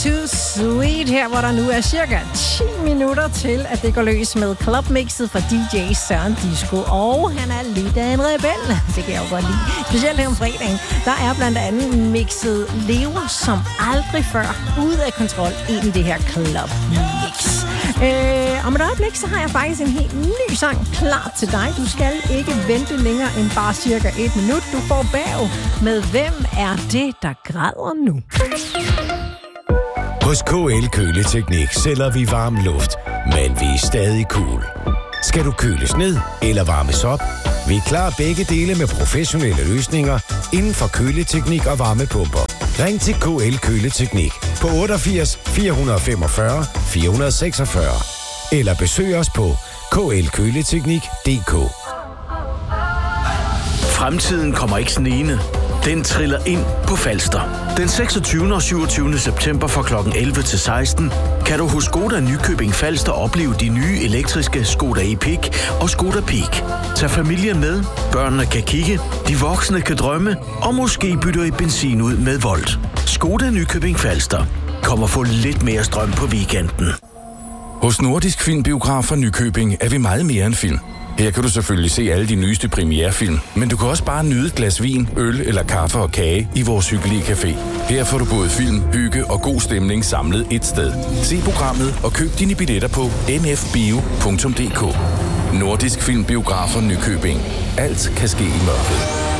Too Sweet her, hvor der nu er cirka 10 minutter til, at det går løs med clubmixet fra DJ Søren Disco. Og han er lidt af en rebel. Det kan jeg jo godt lide. Specielt her om fredagen. Der er blandt andet mixet lever som aldrig før. Ude af kontrol i det her clubmix. Om et øjeblik, så har jeg faktisk en helt ny sang klar til dig. Du skal ikke vente længere end bare cirka 1 minut. Du får bag med Hvem er det, der græder nu? Hos KL Køleteknik sælger vi varm luft, men vi er stadig cool. Skal du køles ned eller varmes op? Vi klarer begge dele med professionelle løsninger inden for køleteknik og varmepumper. Ring til KL Køleteknik på 88 445 446 eller besøg os på klkøleteknik.dk. Fremtiden kommer ikke snigende. Den triller ind på Falster. Den 26. og 27. september fra kl. 11 til 16 kan du hos Skoda Nykøbing Falster opleve de nye elektriske Skoda Epic og Skoda Peak. Tag familien med, børnene kan kigge, de voksne kan drømme, og måske bytter I benzin ud med Volt. Skoda Nykøbing Falster. Kom og få lidt mere strøm på weekenden. Hos Nordisk Filmbiografer Nykøbing er vi meget mere end film. Her kan du selvfølgelig se alle de nyeste premierefilm, men du kan også bare nyde et glas vin, øl eller kaffe og kage i vores hyggelige café. Her får du både film, hygge og god stemning samlet et sted. Se programmet og køb dine billetter på nfbio.dk. Nordisk Filmbiografer Nykøbing. Alt kan ske i mørket.